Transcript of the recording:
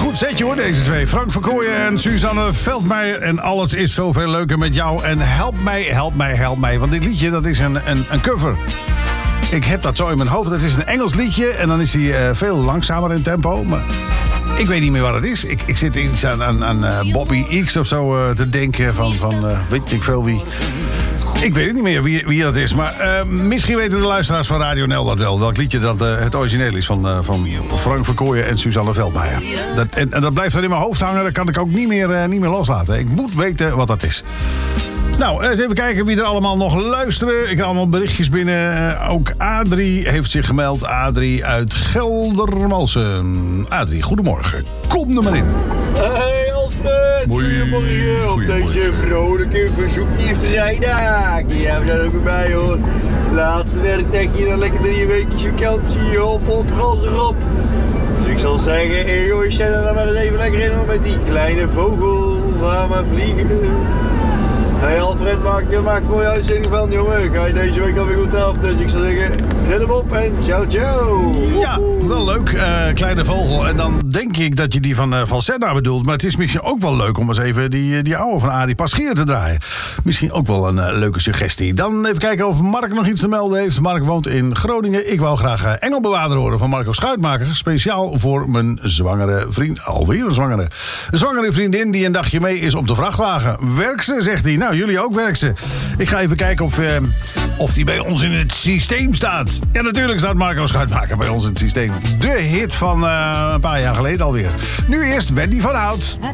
Goed zetje hoor, deze twee. Frank Verkooyen en Suzanne Veldmeijer. En alles is zoveel leuker met jou. En help mij, help mij, help mij. Want dit liedje, dat is een cover. Ik heb dat zo in mijn hoofd. Het is een Engels liedje. En dan is hij veel langzamer in tempo. Maar ik weet niet meer wat het is. Ik zit iets aan Bobby X of zo te denken. Van weet ik veel wie. Ik weet niet meer wie dat is. Maar misschien weten de luisteraars van Radio NL dat wel. Welk liedje dat het origineel is van Frank Verkooyen en Suzanne Veldmeijer. En dat blijft dan in mijn hoofd hangen. Dat kan ik ook niet meer loslaten. Ik moet weten wat dat is. Nou, eens even kijken wie er allemaal nog luisteren. Ik heb allemaal berichtjes binnen. Ook Adrie heeft zich gemeld. Adrie uit Geldermalsen. Adrie, goedemorgen. Kom er maar in. Hey Alfred, goedemorgen op deze vrolijke verzoekje vrijdag. Ja, we zijn ook erbij hoor. Laatste werkdekje, dan lekker 3 weken vakantie. Hop, gas erop. Dus ik zal zeggen, hey jongens, zet er dan maar eens even lekker in hoor, met die kleine vogel. Laat maar vliegen. Hey Alfred, maak er mooie uitzending van, jongen. Ga je deze week alweer goed af. Dus ik zou zeggen, red hem op en ciao. Ja, wel leuk. Kleine vogel. En dan denk ik dat je die van Senna bedoelt. Maar het is misschien ook wel leuk om eens even die oude van Arie Paschier te draaien. Misschien ook wel een leuke suggestie. Dan even kijken of Mark nog iets te melden heeft. Mark woont in Groningen. Ik wou graag Engelbewaarder horen van Marco Schuitmaker. Speciaal voor mijn zwangere vriend. Alweer een zwangere vriendin die een dagje mee is op de vrachtwagen. Werk ze, zegt hij. Nou, jullie ook werk ze. Ik ga even kijken of die bij ons in het systeem staat. Ja, natuurlijk staat Marco Schuitmaker bij ons in het systeem. De hit van een paar jaar geleden alweer. Nu eerst Wendy van Hout.